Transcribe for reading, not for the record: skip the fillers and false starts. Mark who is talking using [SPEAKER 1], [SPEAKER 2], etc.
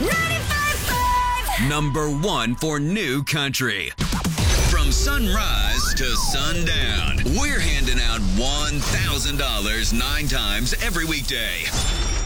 [SPEAKER 1] 95.5.
[SPEAKER 2] Number 1 for new country. From sunrise to sundown, we're handing out $1,000 9 times every weekday.